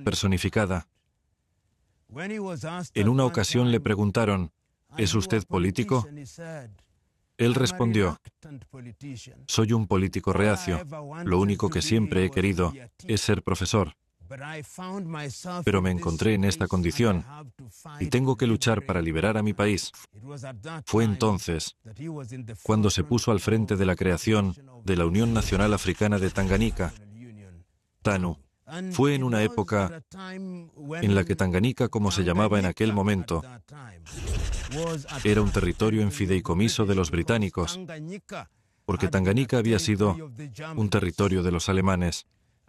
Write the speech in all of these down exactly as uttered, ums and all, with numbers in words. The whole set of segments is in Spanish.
personificada. En una ocasión le preguntaron, ¿es usted político? Él respondió, soy un político reacio. Lo único que siempre he querido es ser profesor. Pero me encontré en esta condición y tengo que luchar para liberar a mi país. Fue entonces cuando se puso al frente de la creación de la Unión Nacional Africana de Tanganica, TANU. Fue en una época en la que Tanganica, como se llamaba en aquel momento, era un territorio en fideicomiso de los británicos, porque Tanganica había sido un territorio de los alemanes.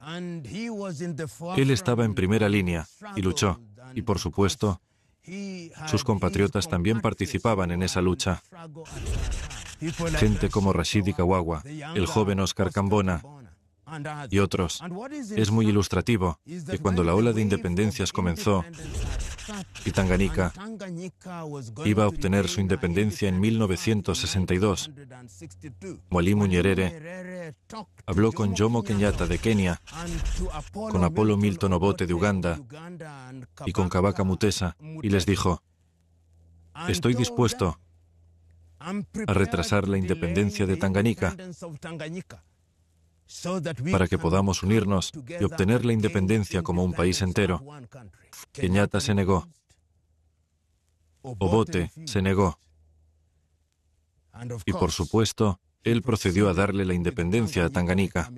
Él estaba en primera línea y luchó, y por supuesto, sus compatriotas también participaban en esa lucha. Gente como Rashidi Kawawa, el joven Oscar Kambona y otros. Es muy ilustrativo que cuando la ola de independencias comenzó y Tanganica iba a obtener su independencia en mil novecientos sesenta y dos, Mwalimu Nyerere habló con Jomo Kenyatta de Kenia, con Apollo Milton Obote de Uganda y con Kabaka Mutesa y les dijo, estoy dispuesto a retrasar la independencia de Tanganica para que podamos unirnos y obtener la independencia como un país entero. Kenyatta se negó. Obote se negó. Y por supuesto, él procedió a darle la independencia a Tanganica.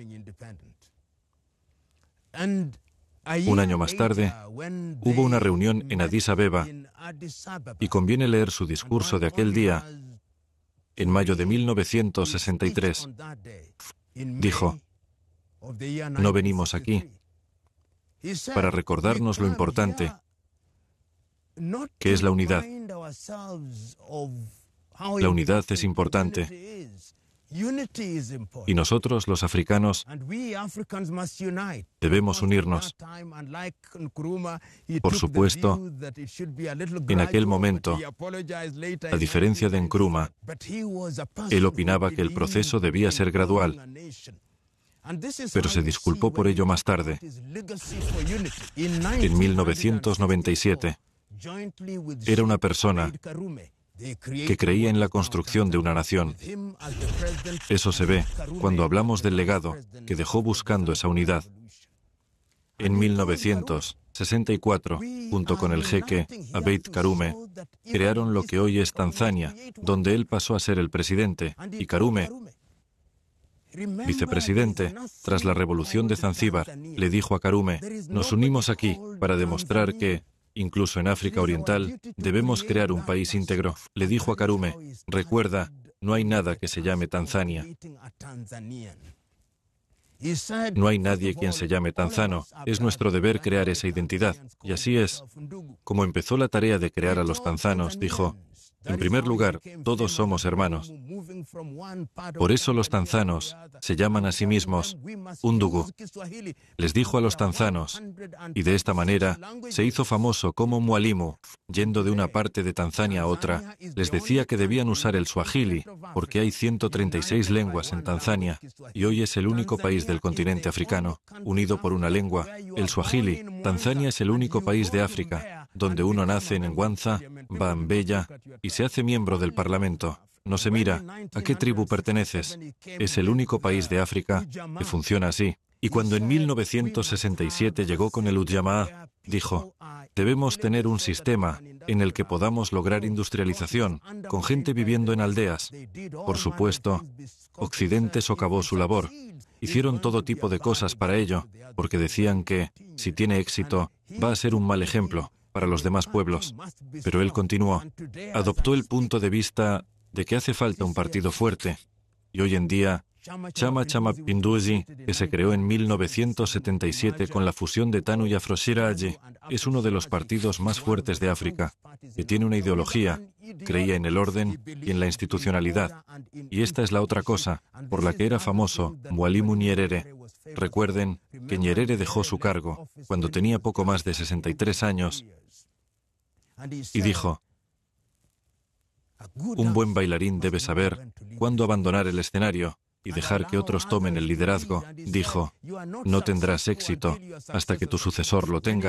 Un año más tarde, hubo una reunión en Addis Abeba y conviene leer su discurso de aquel día, en mayo de mil novecientos sesenta y tres. Dijo, no venimos aquí para recordarnos lo importante que es la unidad. La unidad es importante. Y nosotros, los africanos, debemos unirnos. Por supuesto, en aquel momento, a diferencia de Nkrumah, él opinaba que el proceso debía ser gradual, pero se disculpó por ello más tarde, en mil novecientos noventa y siete. Era una persona que creía en la construcción de una nación. Eso se ve cuando hablamos del legado que dejó buscando esa unidad. En mil novecientos sesenta y cuatro, junto con el jeque Abeid Karume, crearon lo que hoy es Tanzania, donde él pasó a ser el presidente, y Karume, vicepresidente, tras la revolución de Zanzíbar, le dijo a Karume, nos unimos aquí para demostrar que, incluso en África Oriental, debemos crear un país íntegro. Le dijo a Karume, recuerda, no hay nada que se llame Tanzania. No hay nadie quien se llame tanzano. Es nuestro deber crear esa identidad. Y así es. Como empezó la tarea de crear a los tanzanos, dijo, en primer lugar, todos somos hermanos. Por eso los tanzanos se llaman a sí mismos Undugu. Les dijo a los tanzanos, y de esta manera se hizo famoso como Mwalimu, yendo de una parte de Tanzania a otra, les decía que debían usar el Swahili, porque hay ciento treinta y seis lenguas en Tanzania, y hoy es el único país del continente africano, unido por una lengua, el Swahili. Tanzania es el único país de África, donde uno nace en Ngwanza, va a Mbeya y se hace miembro del Parlamento. No se mira a qué tribu perteneces. Es el único país de África que funciona así. Y cuando en mil novecientos sesenta y siete llegó con el Ujamaa, dijo, debemos tener un sistema en el que podamos lograr industrialización, con gente viviendo en aldeas. Por supuesto, Occidente socavó su labor. Hicieron todo tipo de cosas para ello, porque decían que, si tiene éxito, va a ser un mal ejemplo para los demás pueblos. Pero él continuó. Adoptó el punto de vista de que hace falta un partido fuerte. Y hoy en día, Chama Cha Mapinduzi, que se creó en mil novecientos setenta y siete con la fusión de TANU y Afroshiraji, es uno de los partidos más fuertes de África, que tiene una ideología, creía en el orden y en la institucionalidad. Y esta es la otra cosa, por la que era famoso Mwalimu Nyerere. Recuerden que Nyerere dejó su cargo cuando tenía poco más de sesenta y tres años y dijo, un buen bailarín debe saber cuándo abandonar el escenario y dejar que otros tomen el liderazgo. Dijo, no tendrás éxito hasta que tu sucesor lo tenga.